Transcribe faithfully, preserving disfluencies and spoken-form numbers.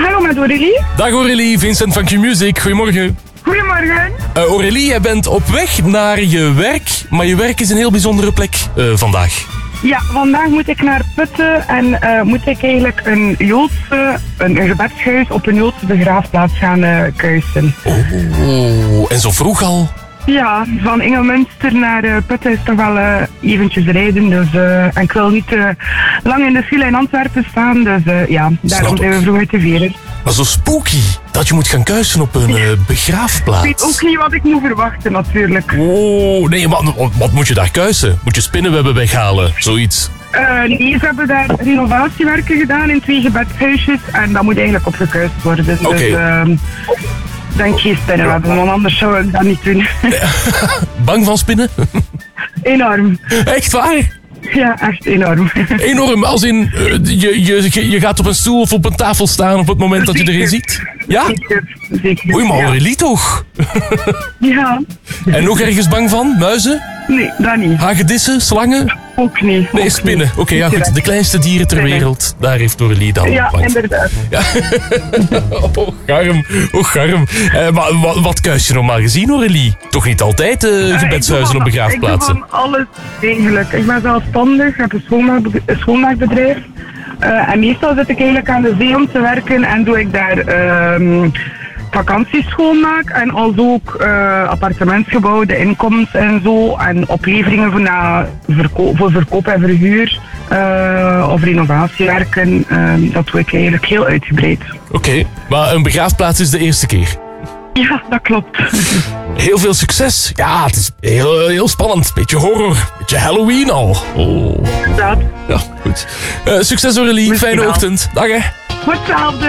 Hallo met Aurélie. Dag Aurélie, Vincent van Q-Music. Goedemorgen. Goedemorgen. Uh, Aurélie, jij bent op weg naar je werk, maar je werk is een heel bijzondere plek uh, vandaag. Ja, vandaag moet ik naar Putten en uh, moet ik eigenlijk een Joodse, een, een gebedshuis op een Joodse begraafplaats gaan uh, kuisen. Oh, en zo vroeg al? Ja, van Ingelmünster naar uh, Putten is toch wel uh, eventjes rijden. Dus, uh, en ik wil niet uh, lang in de file in Antwerpen staan. Dus uh, ja, daarom zijn we vroeg uit de veren. Maar zo spooky dat je moet gaan kuisen op een uh, begraafplaats. Ik weet ook niet wat ik moet verwachten natuurlijk. Oh, nee, maar wat moet je daar kuisen? Moet je spinnenwebben weghalen? Zoiets? Uh, nee, ze hebben daar renovatiewerken gedaan in twee gebedshuisjes. En dat moet eigenlijk opgekuist worden. Oké. Dus, uh, denk geen spinnenwebben, want anders zou ik dat niet doen. Bang van spinnen? Enorm. Echt waar? Ja, echt enorm. Enorm, als in uh, je, je, je gaat op een stoel of op een tafel staan op het moment dat je erin ziet? Ja? Zeker, zeker. Oei, maar ja. Aurélie toch? Ja. En nog ergens bang van? Muizen? Nee, dat niet. Hagedissen? Slangen? Ook niet. Nee, ook spinnen. Oké, okay, ja goed. De kleinste dieren ter Spinnen. wereld. Daar heeft Aurélie dan Ja, bang. inderdaad. Ja. Oh, garm. Oh, garm. Uh, maar wat, wat kuis je normaal gezien, Aurélie? Toch niet altijd uh, gebedshuizen op begraafplaatsen? Ik doe van alles eigenlijk. Ik ben zelfstandig, ik heb een, schoonmaak, een schoonmaakbedrijf. Uh, en meestal zit ik eigenlijk aan de zee om te werken en doe ik daar um, vakantieschoonmaak en als ook uh, appartementsgebouw, de inkomsten en zo. En opleveringen voor, na verko- voor verkoop en verhuur uh, of renovatiewerken. Uh, dat doe ik eigenlijk heel uitgebreid. Oké, okay, maar een begraafplaats is de eerste keer? Ja, dat klopt. Heel veel succes. Ja, het is heel, heel spannend. Beetje horror. Beetje Halloween al. Oh. Dat. Ja, goed. Uh, succes Aurélie. Fijne ochtend. Dag hè. Hetzelfde.